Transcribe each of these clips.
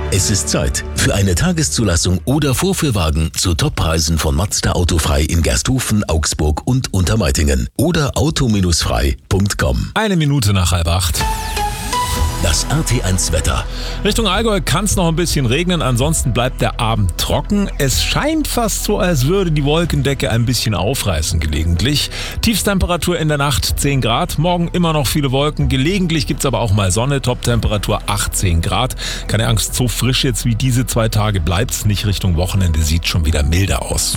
Es ist Zeit für eine Tageszulassung oder Vorführwagen zu Toppreisen von Mazda Autofrei in Gersthofen, Augsburg und Untermeitingen oder auto-frei.com. 1 Minute nach 7:30. Das RT1 Wetter. Richtung Allgäu kann es noch ein bisschen regnen, ansonsten bleibt der Abend trocken. Es scheint fast so, als würde die Wolkendecke ein bisschen aufreißen gelegentlich. Tiefstemperatur in der Nacht 10 Grad, morgen immer noch viele Wolken, gelegentlich gibt es aber auch mal Sonne, Toptemperatur 18 Grad. Keine Angst, so frisch jetzt wie diese 2 Tage bleibt's nicht. Richtung Wochenende sieht schon wieder milder aus.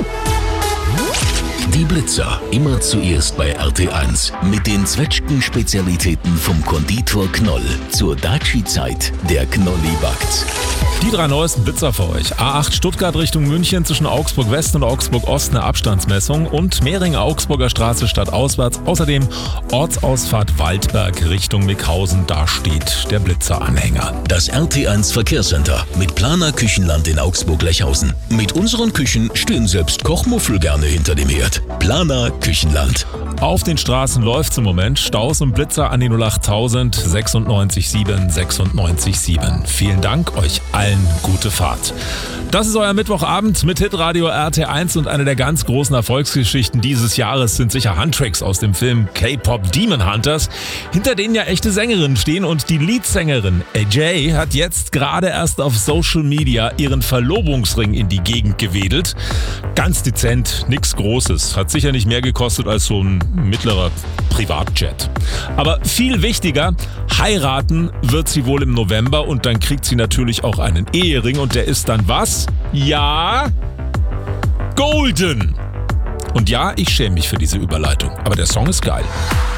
Die Blitzer, immer zuerst bei RT1 mit den Zwetschgen-Spezialitäten vom Konditor Knoll. Zur Daci-Zeit, der Knolli backt. Die 3 neuesten Blitzer für euch. A8 Stuttgart Richtung München zwischen Augsburg West und Augsburg Ost eine Abstandsmessung und Mehring Augsburger Straße stadtauswärts. Außerdem Ortsausfahrt Waldberg Richtung Mickhausen, da steht der Blitzeranhänger. Das RT1 Verkehrscenter mit Planer Küchenland in Augsburg-Lechhausen. Mit unseren Küchen stehen selbst Kochmuffel gerne hinter dem Herd. Planer Küchenland. Auf den Straßen läuft's im Moment. Staus und Blitzer an die 08000 967 967. Vielen Dank, euch allen gute Fahrt. Das ist euer Mittwochabend mit Hitradio RT1 und eine der ganz großen Erfolgsgeschichten dieses Jahres sind sicher Handtracks aus dem Film K-Pop Demon Hunters, hinter denen ja echte Sängerinnen stehen und die Leadsängerin AJ hat jetzt gerade erst auf Social Media ihren Verlobungsring in die Gegend gewedelt. Ganz dezent, nix Großes, hat sicher nicht mehr gekostet als so ein mittlerer Privatjet. Aber viel wichtiger, heiraten wird sie wohl im November und dann kriegt sie natürlich auch einen Ehering und der ist dann was? Ja, golden. Und ja, ich schäme mich für diese Überleitung, aber der Song ist geil.